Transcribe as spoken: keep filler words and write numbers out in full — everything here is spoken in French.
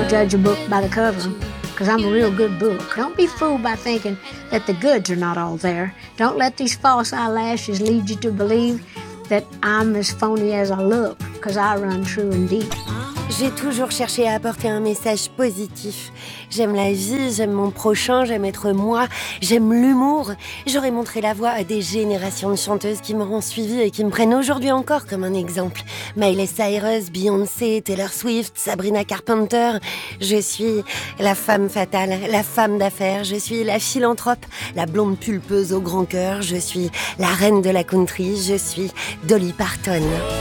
Don't judge a book by the cover, because I'm a real good book. Don't be fooled by thinking that the goods are not all there. Don't let these false eyelashes lead you to believe that I'm as phony as I look, because I run true and deep. J'ai toujours cherché à apporter un message positif. J'aime la vie, j'aime mon prochain, j'aime être moi, j'aime l'humour. J'aurais montré la voie à des générations de chanteuses qui m'auront suivie et qui me prennent aujourd'hui encore comme un exemple. Miley Cyrus, Beyoncé, Taylor Swift, Sabrina Carpenter. Je suis la femme fatale, la femme d'affaires. Je suis la philanthrope, la blonde pulpeuse au grand cœur. Je suis la reine de la country. Je suis Dolly Parton.